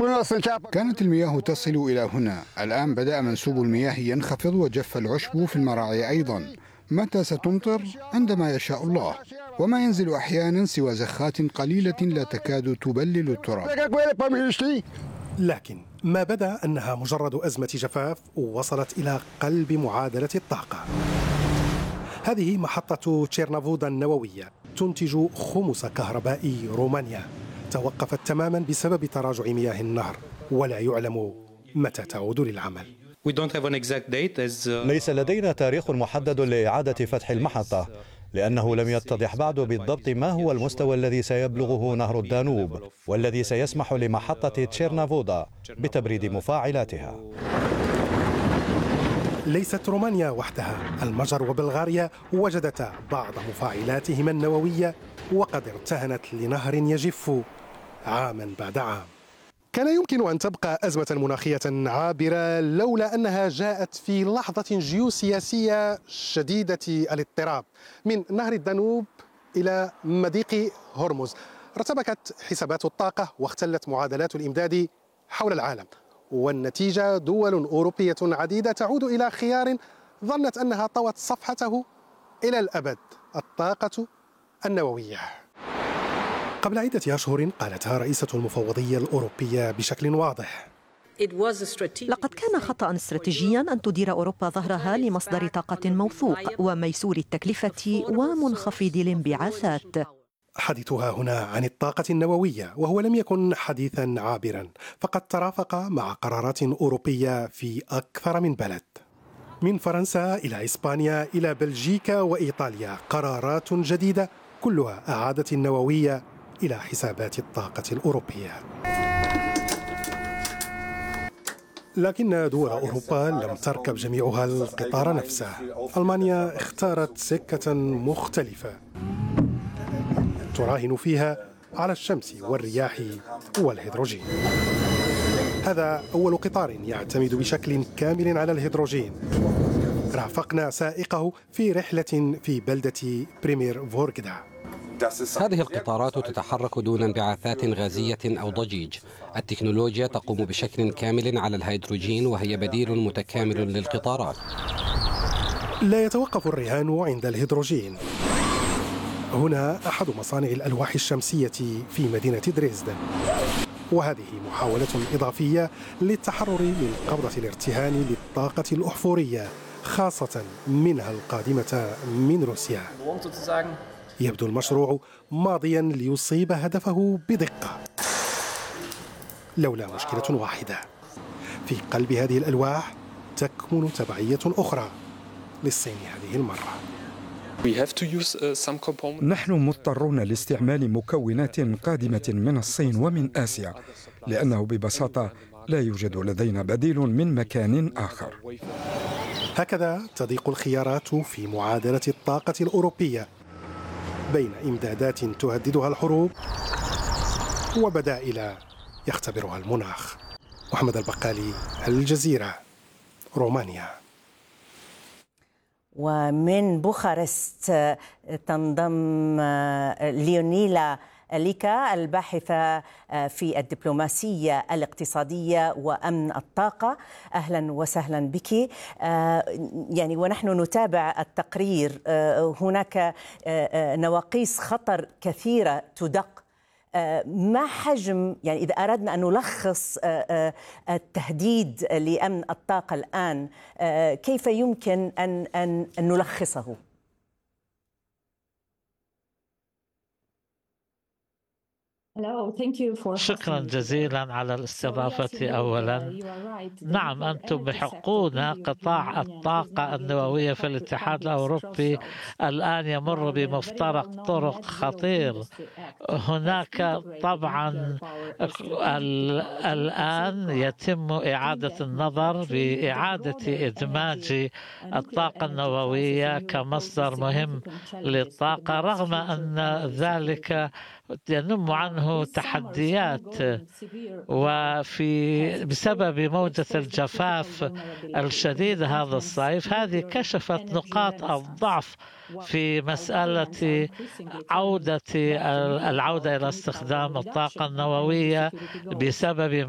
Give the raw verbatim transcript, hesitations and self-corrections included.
كانت المياه تصل إلى هنا، الآن بدأ منسوب المياه ينخفض وجف العشب في المراعي أيضا. متى ستمطر؟ عندما يشاء الله، وما ينزل أحيانا سوى زخات قليلة لا تكاد تبلل التراب. لكن ما بدا أنها مجرد أزمة جفاف وصلت إلى قلب معادلة الطاقة. هذه محطة تشيرنوفودا النووية تنتج خمس كهربائي رومانيا، توقفت تماما بسبب تراجع مياه النهر، ولا يعلم متى تعود للعمل. ليس لدينا تاريخ محدد لإعادة فتح المحطة، لأنه لم يتضح بعد بالضبط ما هو المستوى الذي سيبلغه نهر الدانوب والذي سيسمح لمحطة تشيرنوفودا بتبريد مفاعلاتها. ليست رومانيا وحدها، المجر وبلغاريا وجدتا بعض مفاعلاتهما النووية وقد ارتهنت لنهر يجف عاما بعد عام. كان يمكن أن تبقى أزمة مناخية عابرة لولا أنها جاءت في لحظة جيوسياسية شديدة الاضطراب. من نهر الدانوب إلى مضيق هرمز ارتبكت حسابات الطاقة واختلت معادلات الإمداد حول العالم، والنتيجة دول أوروبية عديدة تعود إلى خيار ظنت أنها طوت صفحته إلى الأبد: الطاقة النووية. قبل عدة أشهر قالتها رئيسة المفوضية الأوروبية بشكل واضح: لقد كان خطأ استراتيجيا أن تدير أوروبا ظهرها لمصدر طاقة موثوق وميسور التكلفة ومنخفض الانبعاثات. حديثها هنا عن الطاقة النووية، وهو لم يكن حديثا عابرا، فقد ترافق مع قرارات أوروبية في أكثر من بلد، من فرنسا إلى إسبانيا إلى بلجيكا وإيطاليا، قرارات جديدة كلها أعادت النووية إلى حسابات الطاقة الأوروبية. لكن دول أوروبا لم تركب جميعها القطار نفسه. ألمانيا اختارت سكة مختلفة تراهن فيها على الشمس والرياح والهيدروجين. هذا أول قطار يعتمد بشكل كامل على الهيدروجين. رافقنا سائقه في رحلة في بلدة بريمير فورغدا. هذه القطارات تتحرك دون انبعاثات غازية أو ضجيج. التكنولوجيا تقوم بشكل كامل على الهيدروجين، وهي بديل متكامل للقطارات. لا يتوقف الرهان عند الهيدروجين. هنا أحد مصانع الألواح الشمسية في مدينة دريسدن، وهذه محاولة إضافية للتحرر من قبضة الارتهان للطاقة الأحفورية، خاصة منها القادمة من روسيا. يبدو المشروع ماضيا ليصيب هدفه بدقة، لولا مشكلة واحدة: في قلب هذه الألواح تكمن تبعية أخرى للصين هذه المرة. نحن مضطرون لاستعمال مكونات قادمة من الصين ومن آسيا، لأنه ببساطة لا يوجد لدينا بديل من مكان آخر. هكذا تضيق الخيارات في معادلة الطاقة الأوروبية بين إمدادات تهددها الحروب وبدائل يختبرها المناخ. محمد البقالي، الجزيرة، رومانيا. ومن بوخارست تنضم ليونيلا ليكا، الباحثة في الدبلوماسية الاقتصادية وأمن الطاقة. أهلا وسهلا بك. يعني ونحن نتابع التقرير، هناك نواقيس خطر كثيرة تدق. ما حجم، يعني إذا أردنا أن نلخص التهديد لأمن الطاقة الآن، كيف يمكن أن أن نلخصه؟ شكرا جزيلا على الاستضافة. أولا، نعم، أنتم بحقون. قطاع الطاقة النووية في الاتحاد الأوروبي الآن يمر بمفترق طرق خطير. هناك طبعا الآن يتم إعادة النظر بإعادة إدماج الطاقة النووية كمصدر مهم للطاقة، رغم أن ذلك ينم عنه تحديات، وفي بسبب موجة الجفاف الشديد هذا الصيف، هذه كشفت نقاط الضعف في مسألة عودة العودة إلى استخدام الطاقة النووية بسبب